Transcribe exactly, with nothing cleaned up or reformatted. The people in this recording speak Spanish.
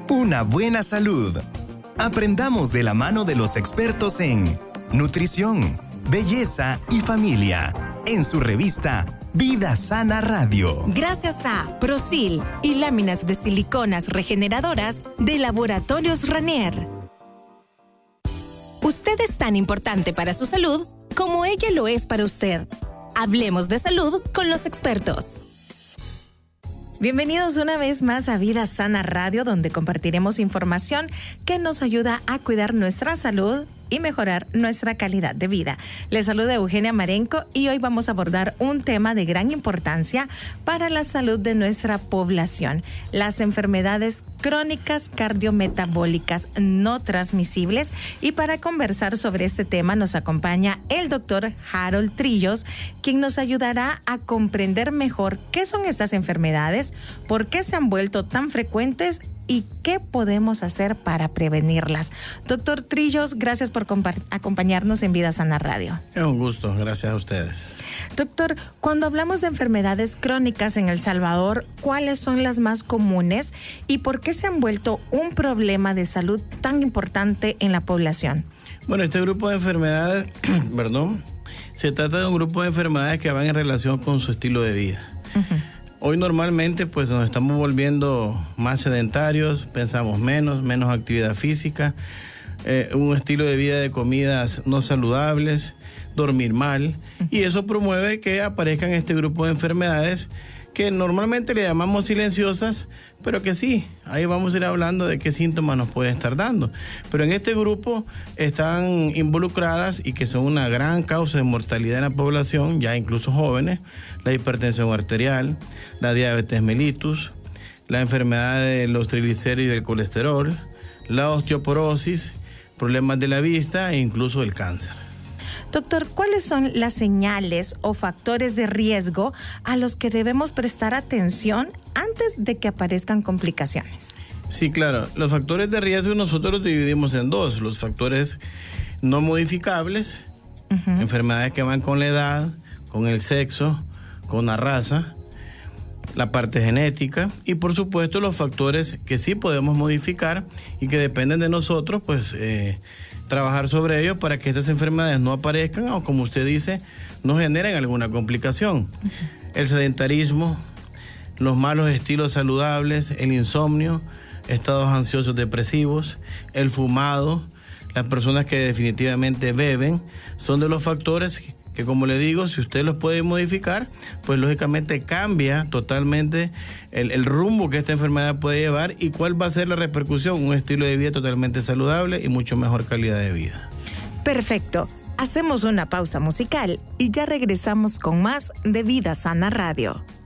Una buena salud. Aprendamos de la mano de los expertos en nutrición, belleza y familia, en su revista Vida Sana Radio. Gracias a Prosil y láminas de siliconas regeneradoras de Laboratorios Ranier. Usted es tan importante para su salud como ella lo es para usted. Hablemos de salud con los expertos. Bienvenidos una vez más a Vida Sana Radio, donde compartiremos información que nos ayuda a cuidar nuestra salud y mejorar nuestra calidad de vida. Les saluda Eugenia Marenco y hoy vamos a abordar un tema de gran importancia para la salud de nuestra población: las enfermedades crónicas cardiometabólicas no transmisibles. Y para conversar sobre este tema nos acompaña el doctor Harold Trillos, quien nos ayudará a comprender mejor qué son estas enfermedades, por qué se han vuelto tan frecuentes y qué podemos hacer para prevenirlas. Doctor Trillos, gracias por compa- acompañarnos en Vida Sana Radio. Es un gusto, gracias a ustedes. Doctor, cuando hablamos de enfermedades crónicas en El Salvador, ¿cuáles son las más comunes y por qué se han vuelto un problema de salud tan importante en la población? Bueno, este grupo de enfermedades, perdón, se trata de un grupo de enfermedades que van en relación con su estilo de vida. Uh-huh. Hoy normalmente pues nos estamos volviendo más sedentarios, pensamos menos, menos actividad física, eh, un estilo de vida de comidas no saludables, dormir mal, y eso promueve que aparezcan este grupo de enfermedades que normalmente le llamamos silenciosas, pero que sí, ahí vamos a ir hablando de qué síntomas nos puede estar dando. Pero en este grupo están involucradas y que son una gran causa de mortalidad en la población, ya incluso jóvenes: la hipertensión arterial, la diabetes mellitus, la enfermedad de los triglicéridos y del colesterol, la osteoporosis, problemas de la vista e incluso el cáncer. Doctor, ¿cuáles son las señales o factores de riesgo a los que debemos prestar atención antes de que aparezcan complicaciones? Sí, claro. Los factores de riesgo nosotros los dividimos en dos: los factores no modificables, uh-huh. enfermedades que van con la edad, con el sexo, con la raza, la parte genética, y por supuesto los factores que sí podemos modificar y que dependen de nosotros, pues eh, trabajar sobre ellos para que estas enfermedades no aparezcan o, como usted dice, no generen alguna complicación. Uh-huh. El sedentarismo, los malos estilos saludables, el insomnio, estados ansiosos depresivos, el fumado, las personas que definitivamente beben, son de los factores que, que como le digo, si usted los puede modificar, pues lógicamente cambia totalmente el, el rumbo que esta enfermedad puede llevar y cuál va a ser la repercusión: un estilo de vida totalmente saludable y mucho mejor calidad de vida. Perfecto. Hacemos una pausa musical y ya regresamos con más de Vida Sana Radio.